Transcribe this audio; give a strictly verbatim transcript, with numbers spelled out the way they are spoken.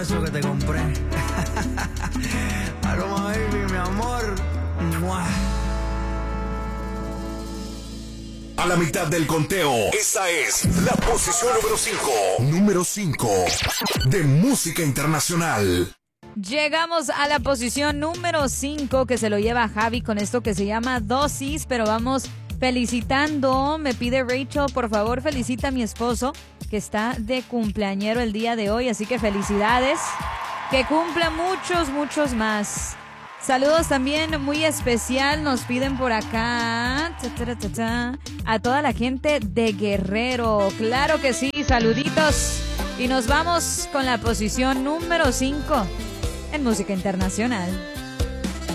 Eso que te compré. Aroma baby, mi amor. ¡Mua! A la mitad del conteo, esa es la posición número cinco. Número cinco de música internacional. Llegamos a la posición número cinco, que se lo lleva Javi con esto que se llama Dosis, pero vamos felicitando. Me pide Rachel, por favor, felicita a mi esposo, que está de cumpleañero el día de hoy, así que felicidades. Que cumpla muchos, muchos más. Saludos también muy especial, nos piden por acá ta, ta, ta, ta, a toda la gente de Guerrero. Claro que sí, saluditos. Y nos vamos con la posición número cinco en música internacional.